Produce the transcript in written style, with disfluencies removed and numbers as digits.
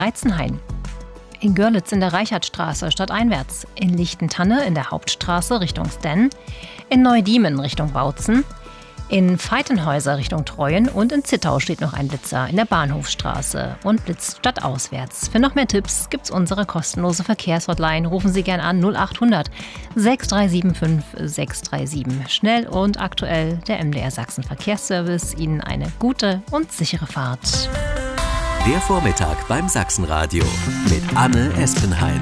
Reitzenhain. In Görlitz in der Reichertstraße stadteinwärts. In Lichtentanne in der Hauptstraße Richtung Stenn. In Neudiemen Richtung Bautzen. In Veitenhäuser Richtung Treuen und in Zittau steht noch ein Blitzer in der Bahnhofstraße und blitzt stadtauswärts. Für noch mehr Tipps gibt's unsere kostenlose Verkehrshotline. Rufen Sie gern an 0800 6375 637. Schnell und aktuell der MDR Sachsen Verkehrsservice. Ihnen eine gute und sichere Fahrt. Der Vormittag beim Sachsenradio mit Anne Espenhain.